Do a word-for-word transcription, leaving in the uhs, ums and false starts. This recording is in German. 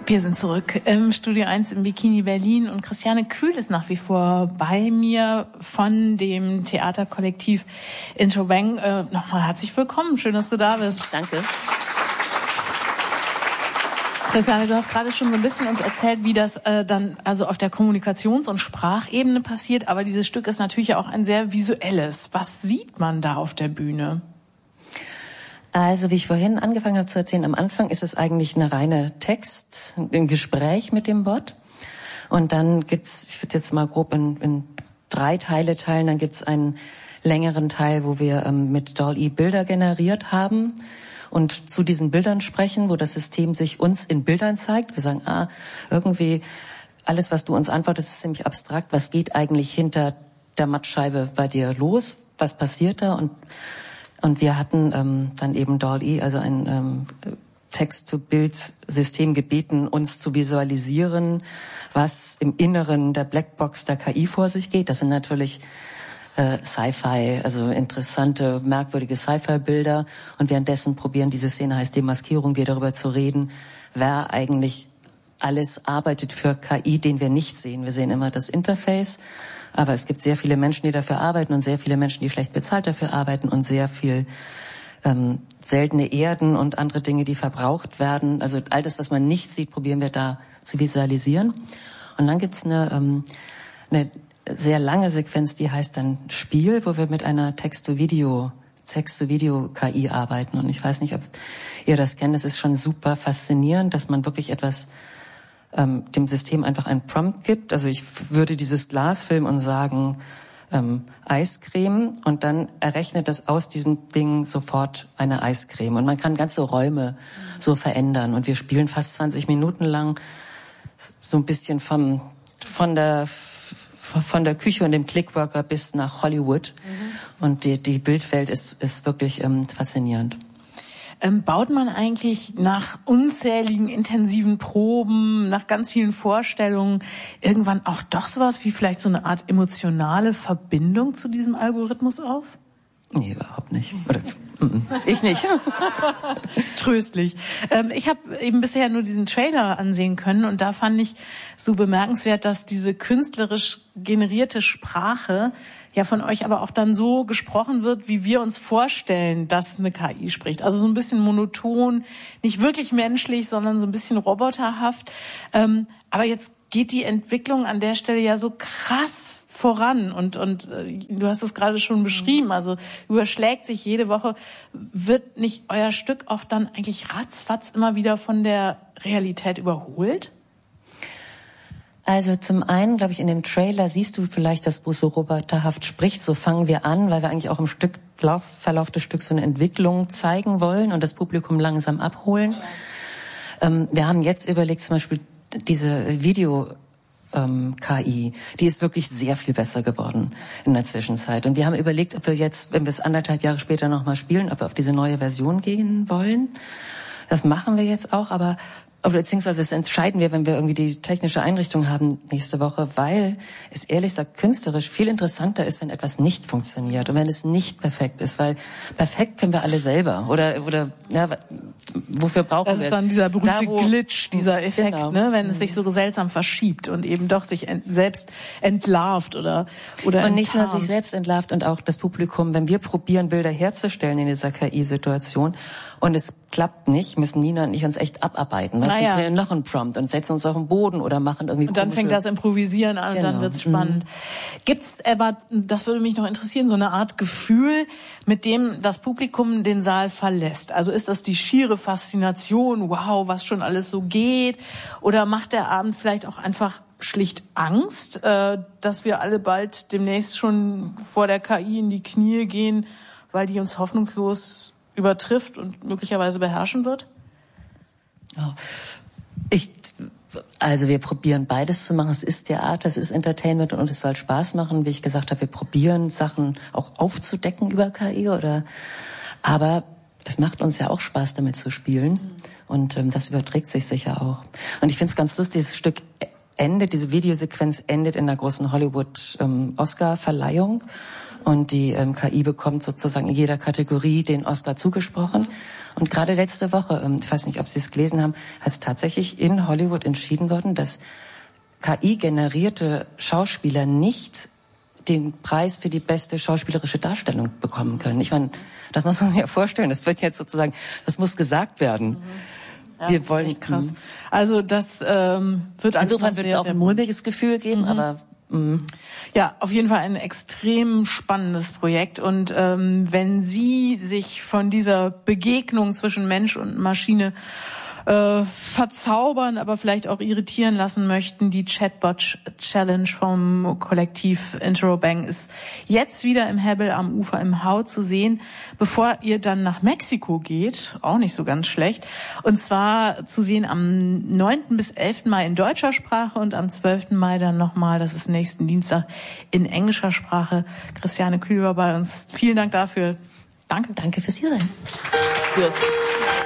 Wir sind zurück im Studio eins im Bikini Berlin und Christiane Kühl ist nach wie vor bei mir von dem Theaterkollektiv Intro Bang. Äh, nochmal herzlich willkommen, schön, dass du da bist. Danke. Christiane, du hast gerade schon so ein bisschen uns erzählt, wie das äh, dann also auf der Kommunikations- und Sprachebene passiert, aber dieses Stück ist natürlich auch ein sehr visuelles. Was sieht man da auf der Bühne? Also, wie ich vorhin angefangen habe zu erzählen, am Anfang ist es eigentlich eine reine Text, ein Gespräch mit dem Bot. Und dann gibt's, ich würde jetzt mal grob in, in drei Teile teilen, dann gibt's einen längeren Teil, wo wir ähm, mit D A L L-E Bilder generiert haben und zu diesen Bildern sprechen, wo das System sich uns in Bildern zeigt. Wir sagen, ah, irgendwie alles, was du uns antwortest, ist ziemlich abstrakt. Was geht eigentlich hinter der Mattscheibe bei dir los? Was passiert da? Und Und wir hatten ähm, dann eben D A L L-E, also ein ähm, Text-to-Bild-System gebeten, uns zu visualisieren, was im Inneren der Blackbox der K I vor sich geht. Das sind natürlich äh, Sci-Fi, also interessante, merkwürdige Sci-Fi-Bilder. Und währenddessen probieren, diese Szene heißt Demaskierung, wir darüber zu reden, wer eigentlich alles arbeitet für K I, den wir nicht sehen. Wir sehen immer das Interface. Aber es gibt sehr viele Menschen, die dafür arbeiten und sehr viele Menschen, die schlecht bezahlt dafür arbeiten und sehr viel ähm, seltene Erden und andere Dinge, die verbraucht werden. Also all das, was man nicht sieht, probieren wir da zu visualisieren. Und dann gibt's eine, ähm, eine sehr lange Sequenz, die heißt dann Spiel, wo wir mit einer Text-to-Video, Text-to-Video-K I arbeiten. Und ich weiß nicht, ob ihr das kennt. Es ist schon super faszinierend, dass man wirklich etwas Ähm, dem System einfach einen Prompt gibt. Also ich würde dieses Glas filmen und sagen, ähm, Eiscreme, und dann errechnet das aus diesem Ding sofort eine Eiscreme. Und man kann ganze Räume so verändern. Und wir spielen fast zwanzig Minuten lang so ein bisschen vom, von der, von der Küche und dem Clickworker bis nach Hollywood. Mhm. Und die, die Bildwelt ist, ist wirklich ähm, faszinierend. Ähm, baut man eigentlich nach unzähligen intensiven Proben, nach ganz vielen Vorstellungen irgendwann auch doch sowas wie vielleicht so eine Art emotionale Verbindung zu diesem Algorithmus auf? Nee, überhaupt nicht. Oder ich nicht. Tröstlich. Ähm, ich habe eben bisher nur diesen Trailer ansehen können und da fand ich so bemerkenswert, dass diese künstlerisch generierte Sprache ja von euch aber auch dann so gesprochen wird, wie wir uns vorstellen, dass eine K I spricht. Also so ein bisschen monoton, nicht wirklich menschlich, sondern so ein bisschen roboterhaft. Ähm, aber jetzt geht die Entwicklung an der Stelle ja so krass voran und und äh, du hast es gerade schon beschrieben, also überschlägt sich jede Woche. Wird nicht euer Stück auch dann eigentlich ratzfatz immer wieder von der Realität überholt? Also zum einen, glaube ich, in dem Trailer siehst du vielleicht, dass Bruce so roboterhaft spricht. So fangen wir an, weil wir eigentlich auch im Stück, Lauf, Verlauf des Stücks so eine Entwicklung zeigen wollen und das Publikum langsam abholen. Ähm, wir haben jetzt überlegt, zum Beispiel diese Video ähm, K I, die ist wirklich sehr viel besser geworden in der Zwischenzeit. Und wir haben überlegt, ob wir jetzt, wenn wir es anderthalb Jahre später nochmal spielen, ob wir auf diese neue Version gehen wollen. Das machen wir jetzt auch, aber Oder beziehungsweise das entscheiden wir, wenn wir irgendwie die technische Einrichtung haben nächste Woche, weil es ehrlich gesagt künstlerisch viel interessanter ist, wenn etwas nicht funktioniert und wenn es nicht perfekt ist, weil perfekt können wir alle selber oder oder ja, wofür brauchen wir es? Das ist dann dieser berühmte da, wo, Glitch, dieser Effekt, genau. ne, wenn es sich so seltsam verschiebt und eben doch sich ent, selbst entlarvt oder oder und nicht enttarnt. nur sich selbst entlarvt und auch das Publikum, wenn wir probieren Bilder herzustellen in dieser K I-Situation und es klappt nicht, müssen Nina und ich uns echt abarbeiten. Was naja. wir noch einen Prompt und setzen uns auf den Boden oder machen irgendwie. Und dann fängt das Improvisieren an, genau. Und dann wird's spannend. Mhm. Gibt's aber, das würde mich noch interessieren, so eine Art Gefühl, mit dem das Publikum den Saal verlässt? Also ist das die schiere Faszination, wow, was schon alles so geht? Oder macht der Abend vielleicht auch einfach schlicht Angst, äh, dass wir alle bald demnächst schon vor der K I in die Knie gehen, weil die uns hoffnungslos übertrifft und möglicherweise beherrschen wird? Ich, also wir probieren beides zu machen. Es ist Theater, es ist Entertainment und es soll Spaß machen. Wie ich gesagt habe, wir probieren Sachen auch aufzudecken über K I oder, aber es macht uns ja auch Spaß, damit zu spielen und ähm, das überträgt sich sicher auch. Und ich finde es ganz lustig, dieses Stück endet, diese Videosequenz endet in der großen Hollywood ähm, Oscar-Verleihung. Und die ähm, K I bekommt sozusagen in jeder Kategorie den Oscar zugesprochen. Und gerade letzte Woche, ähm, ich weiß nicht, ob Sie es gelesen haben, ist tatsächlich in Hollywood entschieden worden, dass K I-generierte Schauspieler nicht den Preis für die beste schauspielerische Darstellung bekommen können. Ich meine, das muss man sich ja vorstellen. Das wird jetzt sozusagen, das muss gesagt werden. Mhm. Ja, Wir das wollen, ist echt krass. Also das ähm, wird alles insofern wird es auch ein mulmiges Gefühl geben, mhm. aber mh. Ja, auf jeden Fall ein extrem spannendes Projekt. Und ähm, wenn Sie sich von dieser Begegnung zwischen Mensch und Maschine äh, verzaubern, aber vielleicht auch irritieren lassen möchten, die Chatbot-Challenge vom Kollektiv Interrobang ist jetzt wieder im Hebbel am Ufer im Hau zu sehen, bevor ihr dann nach Mexiko geht, auch nicht so ganz schlecht, und zwar zu sehen am neunten bis elften Mai in deutscher Sprache und am zwölften Mai dann nochmal, das ist nächsten Dienstag, in englischer Sprache. Christiane Kühl war bei uns. Vielen Dank dafür. Danke. Danke fürs Hiersein. Ja.